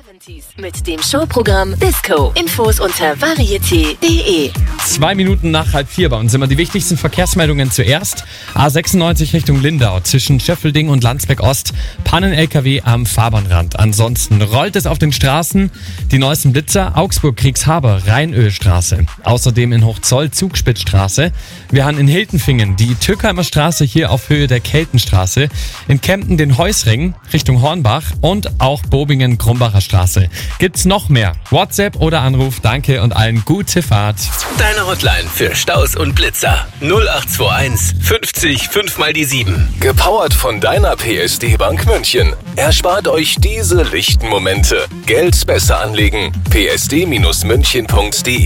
Mit dem Showprogramm Disco. Infos unter varieté.de. 2 Minuten nach 3:30 bei uns immer die wichtigsten Verkehrsmeldungen zuerst. A96 Richtung Lindau zwischen Schöffelding und Landsberg-Ost. Pannen-LKW am Fahrbahnrand. Ansonsten rollt es auf den Straßen. Die neuesten Blitzer Augsburg-Kriegshaber, Rheinölstraße. Außerdem in Hochzoll Zugspitzstraße. Wir haben in Hiltenfingen die Türkheimer Straße hier auf Höhe der Keltenstraße. In Kempten den Heusring Richtung Hornbach und auch Bobingen-Krumbacher Straße. Gibt's noch mehr? WhatsApp oder Anruf, danke und allen gute Fahrt. Deine Hotline für Staus und Blitzer 0821 50 5 mal die 7. Gepowert von deiner PSD Bank München. Erspart euch diese lichten Momente. Geld besser anlegen. psd-münchen.de